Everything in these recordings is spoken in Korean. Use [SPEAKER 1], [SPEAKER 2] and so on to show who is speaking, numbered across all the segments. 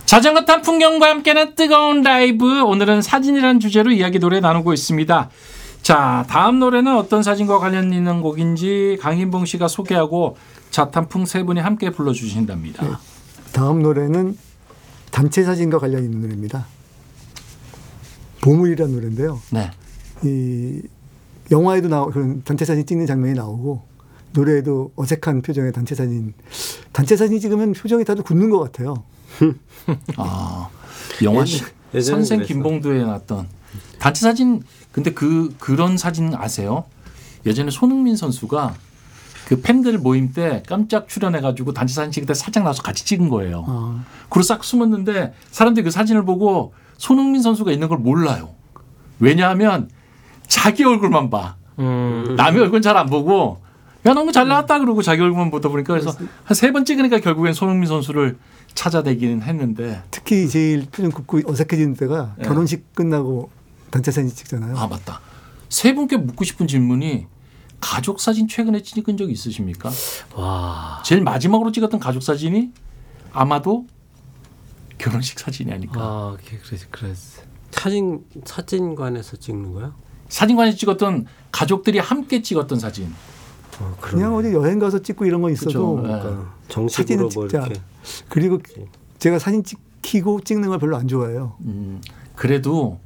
[SPEAKER 1] 자전거 탄 풍경과 함께하는 뜨거운 라이브, 오늘은 사진이라는 주제로 이야기 노래 나누고 있습니다. 자, 다음 노래는 어떤 사진과 관련 있는 곡인지 강인봉 씨가 소개하고 자탄풍 세 분이 함께 불러주신답니다.
[SPEAKER 2] 네, 다음 노래는 단체 사진과 관련 있는 노래입니다. 보물이라는 노래인데요.
[SPEAKER 1] 네.
[SPEAKER 2] 이 영화에도 그런 단체 사진 찍는 장면이 나오고 노래에도 어색한 표정의 단체 사진 찍으면 표정이 다들 굳는 것 같아요.
[SPEAKER 1] 아, 영화 선생 김봉두에 나왔던 단체 사진. 근데 그런 사진 아세요? 예전에 손흥민 선수가 그 팬들 모임 때 깜짝 출연해가지고 단체 사진 찍을 때 살짝 나와서 같이 찍은 거예요. 그리고 싹 숨었는데 사람들이 그 사진을 보고 손흥민 선수가 있는 걸 몰라요. 왜냐하면 자기 얼굴만 봐. 남의 얼굴은 잘 안 보고 야 너무 잘 나왔다 그러고 자기 얼굴만 보다 보니까 그래서 한 3번 찍으니까 결국엔 손흥민 선수를 찾아내기는 했는데,
[SPEAKER 2] 특히 제일 표정 굽고 어색해지는 때가
[SPEAKER 1] 네.
[SPEAKER 2] 결혼식 끝나고 단체 사진 찍잖아요.
[SPEAKER 1] 아 맞다. 세 분께 묻고 싶은 질문이 가족 사진 최근에 찍은 적 있으십니까?
[SPEAKER 3] 와.
[SPEAKER 1] 제일 마지막으로 찍었던 가족 사진이 아마도 결혼식 사진이 아닐까.
[SPEAKER 3] 아, 그래서 사진관에서 찍는 거야?
[SPEAKER 1] 사진관에서 찍었던 가족들이 함께 찍었던 사진.
[SPEAKER 2] 그냥 어디 여행 가서 찍고 이런 건 있어도
[SPEAKER 1] 그렇죠.
[SPEAKER 3] 정식으로 뭐
[SPEAKER 2] 찍자.
[SPEAKER 3] 이렇게.
[SPEAKER 2] 그리고 제가 사진 찍히고 찍는 걸 별로 안 좋아해요.
[SPEAKER 1] 그래도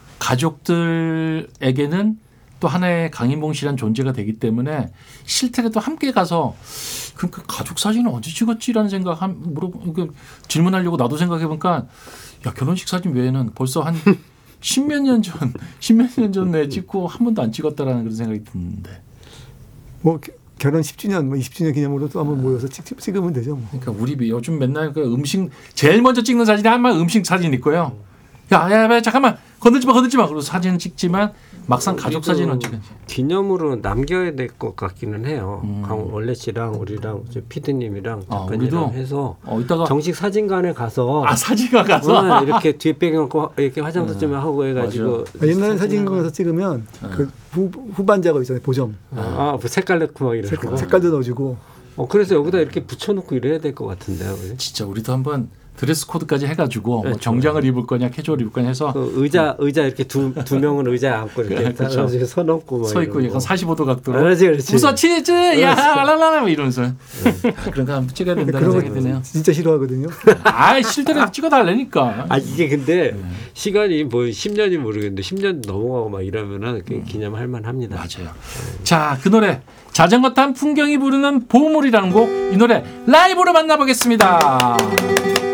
[SPEAKER 1] 가족들에게는 또 하나의 강인봉 씨란 존재가 되기 때문에 실태라도 함께 가서 그 가족 사진을 언제 찍었지라는 생각 질문하려고 나도 생각해보니까 야 결혼식 사진 외에는 벌써 한 십몇 년 전에 찍고 한 번도 안 찍었다라는 그런 생각이 드는데.
[SPEAKER 2] 뭐 결혼 10주년, 뭐 20주년 기념으로 또 한번 모여서 찍으면 되죠. 뭐.
[SPEAKER 1] 그러니까 우리 요즘 맨날 그 음식 제일 먼저 찍는 사진이 한번 음식 사진 있고요. 야, 잠깐만 건들지 마. 그리고 사진은 찍지만 막상 가족 사진은 찍지.
[SPEAKER 3] 기념으로 남겨야 될 것 같기는 해요. 원래 씨랑 우리랑 피디님이랑 작가님이랑
[SPEAKER 1] 우리도
[SPEAKER 3] 해서
[SPEAKER 1] 이따가
[SPEAKER 3] 정식 사진관에 가서
[SPEAKER 1] 사진관 가서
[SPEAKER 3] 이렇게 뒤에 배경고 이렇게 화장도 좀 하고 해가지고
[SPEAKER 2] 옛날에 사진관 가서 찍으면 그 후반자가 있잖아요. 보정.
[SPEAKER 3] 뭐 색깔 넣고 막 이런
[SPEAKER 2] 색깔도 넣어주고.
[SPEAKER 3] 그래서 여기다 이렇게 붙여놓고 이래야 될 것 같은데요.
[SPEAKER 1] 진짜 우리도 한번 드레스 코드까지 해가지고 뭐 정장을 입을 거냐 캐주얼 입을 거냐 해서
[SPEAKER 3] 그 의자 이렇게 두 명은 의자에 앉고 이렇게
[SPEAKER 1] 그렇죠.
[SPEAKER 3] 서 넣고
[SPEAKER 1] 서 있고 약간 45도 각도로
[SPEAKER 3] 그렇지.
[SPEAKER 1] 웃어 치즈 야 랄랄라 이러면서 그런 거 한번 찍어야 된다는 생각이 드네요.
[SPEAKER 2] 진짜 싫어하거든요.
[SPEAKER 1] 실제로 찍어달라니까.
[SPEAKER 3] 이게 근데 시간이 뭐 10년이 모르겠는데 10년 넘어가고 막 이러면은 기념할 만합니다.
[SPEAKER 1] 맞아요. 자, 그 노래 자전거 탄 풍경이 부르는 보물이라는 곡, 이 노래 라이브로 만나보겠습니다.